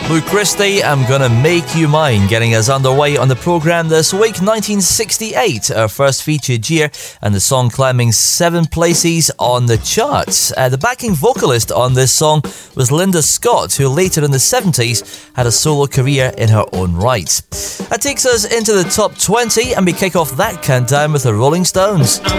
Lou Christie, I'm Gonna Make You Mine, getting us underway on the programme this week. 1968, our first featured year, and the song climbing 7 places on the charts. The backing vocalist on this song was Linda Scott, who later in the 70s had a solo career in her own right. That takes us into the top 20, and we kick off that countdown with the Rolling Stones.